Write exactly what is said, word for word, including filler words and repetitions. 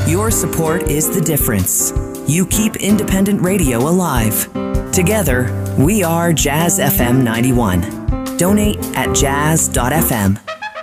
Your support is the difference. You keep independent radio alive. Together, we are Jazz F M ninety-one. Donate at jazz dot f m.